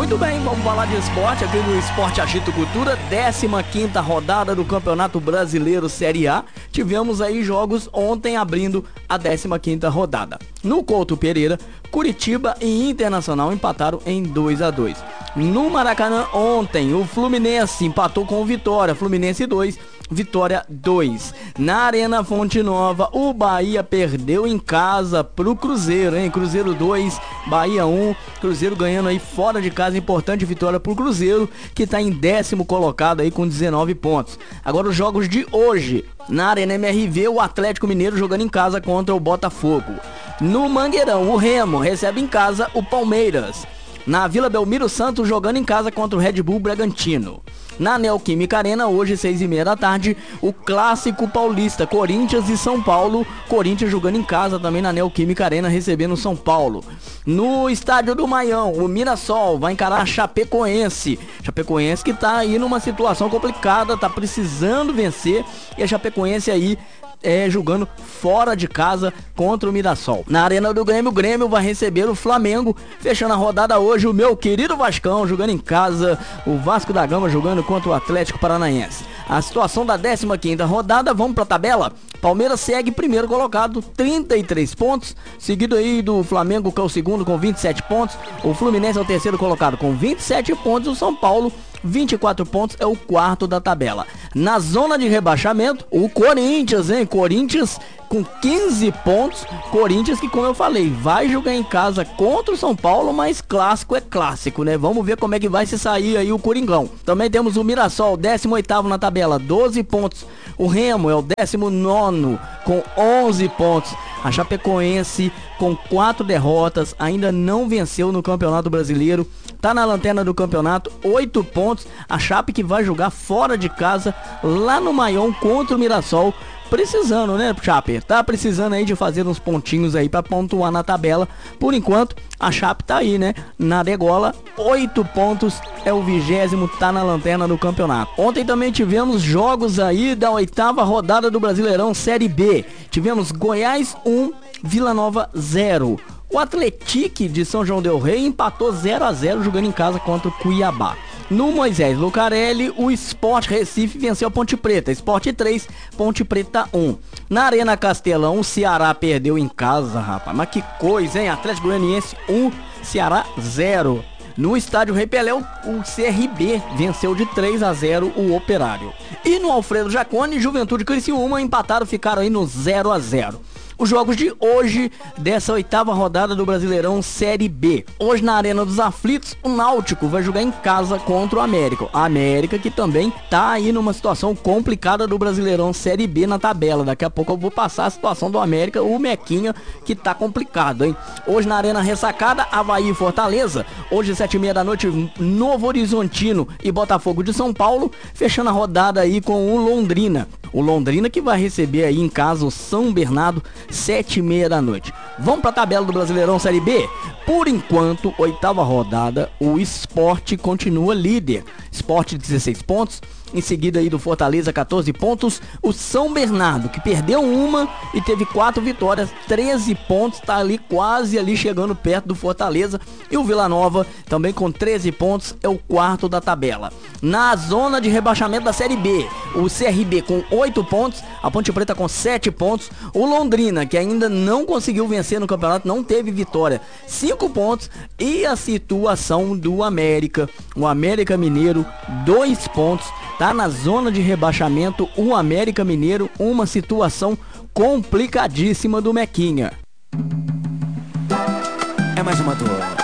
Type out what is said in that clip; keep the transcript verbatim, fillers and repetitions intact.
Muito bem, vamos falar de esporte aqui no Esporte Agito Cultura, décima quinta rodada do Campeonato Brasileiro Série A. Tivemos aí jogos ontem abrindo a décima quinta rodada. No Couto Pereira, Curitiba e Internacional empataram em dois a dois. No Maracanã ontem, o Fluminense empatou com o Vitória, Fluminense dois, Vitória dois. Na Arena Fonte Nova, o Bahia perdeu em casa pro Cruzeiro, hein? Cruzeiro dois, Bahia um. Cruzeiro ganhando aí fora de casa, importante vitória pro Cruzeiro, que tá em décimo colocado aí com dezenove pontos. Agora os jogos de hoje. Na Arena M R V, o Atlético Mineiro jogando em casa contra o Botafogo. No Mangueirão, o Remo recebe em casa o Palmeiras. Na Vila Belmiro Santos jogando em casa contra o Red Bull Bragantino. Na Neoquímica Arena, hoje, seis e meia da tarde, o clássico paulista, Corinthians e São Paulo. Corinthians jogando em casa também na Neoquímica Arena, recebendo São Paulo. No estádio do Maião, o Mirassol vai encarar a Chapecoense. Chapecoense que tá aí numa situação complicada, tá precisando vencer. E a Chapecoense aí É, jogando fora de casa contra o Mirassol. Na Arena do Grêmio, o Grêmio vai receber o Flamengo, fechando a rodada hoje o meu querido Vascão jogando em casa, o Vasco da Gama jogando contra o Atlético Paranaense. A situação da décima quinta rodada, vamos pra tabela. Palmeiras segue primeiro colocado, trinta e três pontos, seguido aí do Flamengo, que é o segundo com vinte e sete pontos, o Fluminense é o terceiro colocado com vinte e sete pontos, o São Paulo vinte e quatro pontos, é o quarto da tabela. Na zona de rebaixamento, o Corinthians, hein? Corinthians com quinze pontos. Corinthians que, como eu falei, vai jogar em casa contra o São Paulo, mas clássico é clássico, né? Vamos ver como é que vai se sair aí o Coringão. Também temos o Mirassol, décimo oitavo na tabela, doze pontos. O Remo é o décimo nono com onze pontos. A Chapecoense com quatro derrotas, ainda não venceu no Campeonato Brasileiro. Tá na lanterna do campeonato, oito pontos. A Chape que vai jogar fora de casa, lá no Maião contra o Mirassol. Precisando, né, Chape? Tá precisando aí de fazer uns pontinhos aí pra pontuar na tabela. Por enquanto, a Chape tá aí, né? Na degola, oito pontos, é o vigésimo, tá na lanterna do campeonato. Ontem também tivemos jogos aí da oitava rodada do Brasileirão Série B. Tivemos Goiás um, Vila Nova zero. O Atlético de São João del Rei empatou zero a zero jogando em casa contra o Cuiabá. No Moisés Lucarelli, o Sport Recife venceu a Ponte Preta. Sport três, Ponte Preta um. Na Arena Castelão, o Ceará perdeu em casa, rapaz. Mas que coisa, hein? Atlético Goianiense um, Ceará zero. No estádio Rei Pelé, o C R B venceu de três a zero o Operário. E no Alfredo Jaconi, Juventude e Criciúma empataram, ficaram aí no zero a zero. Os jogos de hoje, dessa oitava rodada do Brasileirão Série B. Hoje na Arena dos Aflitos, o Náutico vai jogar em casa contra o América. A América que também tá aí numa situação complicada do Brasileirão Série B na tabela. Daqui a pouco eu vou passar a situação do América, o Mequinha, que tá complicado, hein? Hoje na Arena Ressacada, Avaí e Fortaleza. Hoje, sete e meia da noite, Novo Horizontino e Botafogo de São Paulo. Fechando a rodada aí com o Londrina. O Londrina que vai receber aí em casa o São Bernardo, sete e meia da noite. Vamos pra tabela do Brasileirão Série B? Por enquanto, oitava rodada, o Sport continua líder. Sport dezesseis pontos. Em seguida aí do Fortaleza, catorze pontos. O São Bernardo, que perdeu uma e teve quatro vitórias, treze pontos, tá ali quase ali chegando perto do Fortaleza. E o Vila Nova, também com treze pontos, é o quarto da tabela. Na zona de rebaixamento da Série B, o C R B com oito pontos, a Ponte Preta com sete pontos, o Londrina, que ainda não conseguiu vencer no campeonato, não teve vitória, cinco pontos, e a situação do América, o América Mineiro, dois pontos, tá na zona de rebaixamento, o América Mineiro, uma situação complicadíssima do Mequinha. É mais uma dor.